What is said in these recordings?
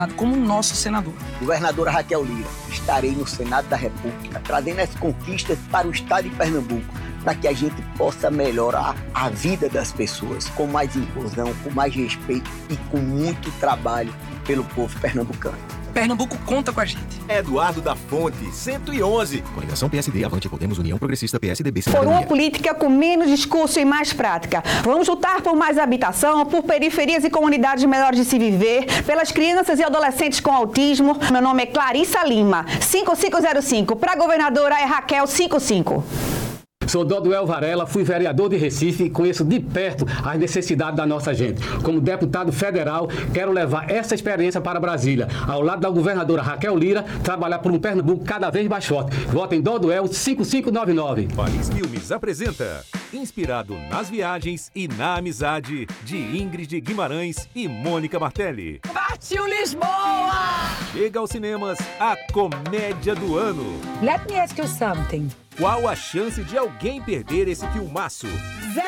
como nosso senador. Governadora Raquel Lira, estarei no Senado da República trazendo as conquistas para o estado de Pernambuco, para que a gente possa melhorar a vida das pessoas, com mais inclusão, com mais respeito e com muito trabalho pelo povo pernambucano. Pernambuco conta com a gente. Eduardo da Fonte, 111. Coligação PSD, Avante, Podemos, União Progressista, PSDB, Por uma política com menos discurso e mais prática. Vamos lutar por mais habitação, por periferias e comunidades melhores de se viver, pelas crianças e adolescentes com autismo. Meu nome é Clarissa Lima, 5505. Para governadora é Raquel 55. Sou Doduel Varela, fui vereador de Recife e conheço de perto as necessidades da nossa gente. Como deputado federal, quero levar essa experiência para Brasília, ao lado da governadora Raquel Lira, trabalhar por um Pernambuco cada vez mais forte. Voto em Doduel 5599. Paris Filmes apresenta Inspirado nas Viagens e na Amizade, de Ingrid Guimarães e Mônica Martelli. Partiu Lisboa! Chega aos cinemas a comédia do ano. Let me ask you something. Qual a chance de alguém perder esse filmaço? 0!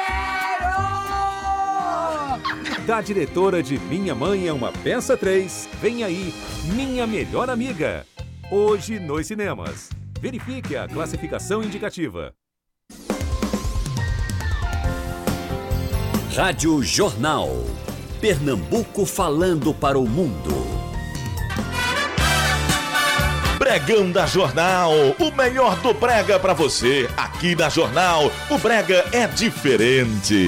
Da diretora de Minha Mãe é uma Peça 3, vem aí Minha Melhor Amiga. Hoje nos cinemas. Verifique a classificação indicativa. Rádio Jornal. Pernambuco falando para o mundo. Pregão da Jornal, o melhor do brega pra você. Aqui na Jornal, o brega é diferente.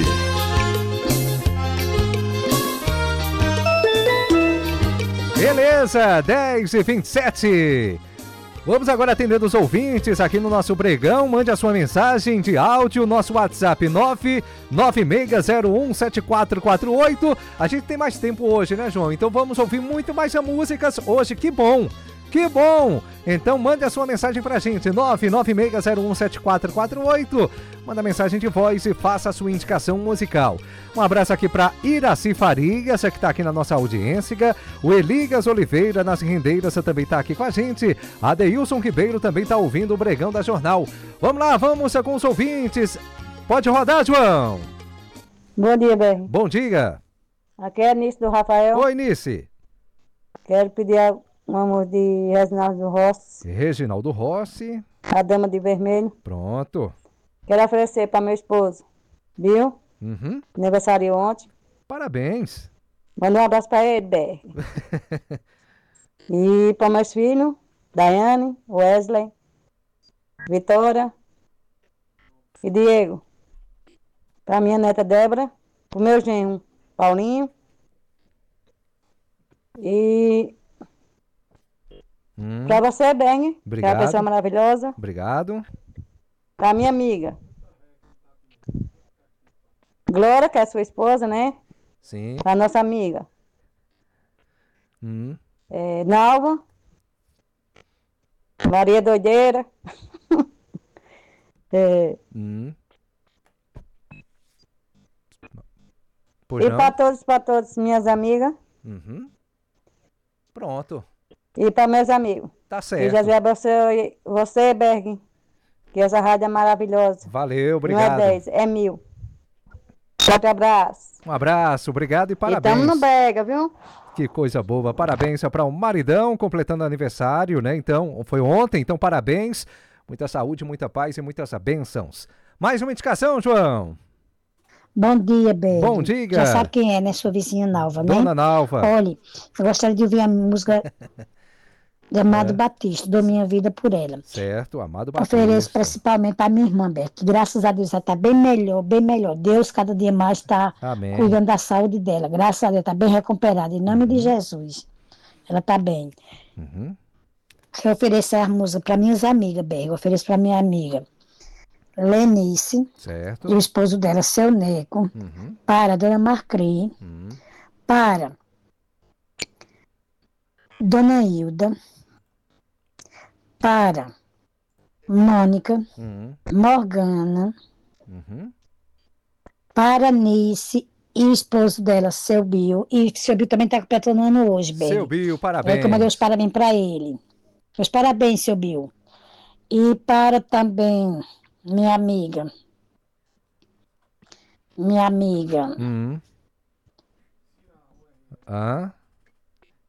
Beleza, 10h27. Vamos agora atendendo os ouvintes aqui no nosso pregão. Mande a sua mensagem de áudio, nosso WhatsApp 996017448. A gente tem mais tempo hoje, né, João? Então vamos ouvir muito mais músicas hoje, que bom! Que bom! Então mande a sua mensagem pra gente, 996017448. Manda mensagem de voz e faça a sua indicação musical. Um abraço aqui pra Iraci Farias, que tá aqui na nossa audiência. O Eligas Oliveira, nas Rendeiras, também tá aqui com a gente. A Deilson Ribeiro também tá ouvindo o Pregão da Jornal. Vamos lá, vamos com os ouvintes. Pode rodar, João. Bom dia, Ber. Bom dia. Aqui é Nice do Rafael. Oi, Nice. Quero pedir um amor de Reginaldo Rossi. Reginaldo Rossi. A Dama de Vermelho. Pronto. Quero oferecer para meu esposo, viu? Uhum. Aniversário ontem. Parabéns. Manda um abraço para ele, Ber. E para meus filhos, Daiane, Wesley, Vitória e Diego. Para minha neta Débora, para o meu genro Paulinho. E para você, Ben, que é uma pessoa maravilhosa. Obrigado. Para minha amiga Glória, que é sua esposa, né? Sim. Para nossa amiga Nalva, Maria Doideira. E para todas minhas amigas. Uhum. Pronto. E para meus amigos. Tá certo. E Jesus abençoe você, Berg, que essa rádio é maravilhosa. Valeu, obrigado. Não é 10, é 1000. Forte abraço. Um abraço, obrigado e parabéns. E tamo no Brega, viu? Que coisa boa. Parabéns para o maridão completando aniversário, né? Então, foi ontem, então parabéns. Muita saúde, muita paz e muitas bênçãos. Mais uma indicação, João. Bom dia, Berg. Bom dia. Já sabe quem é, né? Sua vizinha Nalva, né? Dona Nalva. Olha, eu gostaria de ouvir a música de Amado Batista, Dou Minha Vida por Ela. Certo, Amado Batista. Ofereço principalmente para minha irmã, Berg, que graças a Deus ela está bem melhor, bem melhor. Deus cada dia mais está cuidando da saúde dela. Graças a Deus está bem recuperada, em nome de Jesus. Ela está bem. Eu ofereço a música para minhas amigas, Berg. Eu ofereço para minha amiga Lenice, certo. E o esposo dela, seu Neco, para a Dona Marcri, para Dona Hilda, para Mônica, Morgana, para Nice e o esposo dela, seu Bill. E seu Bill também está completando ano hoje, Berg. Seu Bill, parabéns. Eu mandei os parabéns para ele. Meus parabéns, seu Bill. E para também minha amiga.